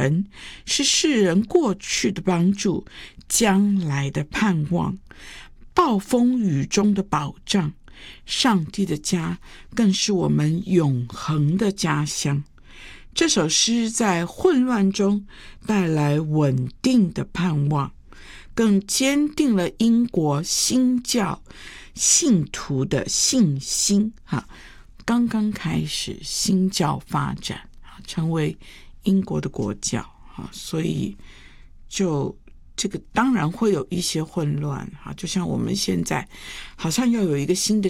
神，是世人过去的帮助，将来的盼望，暴风雨中的保障。上帝的家更是我们永恒的家乡。这首诗在混乱中带来稳定的盼望，更坚定了英国新教信徒的信心。刚刚开始新教发展，成为英国的国教，所以就这个当然会有一些混乱，就像我们现在好像要有一个新的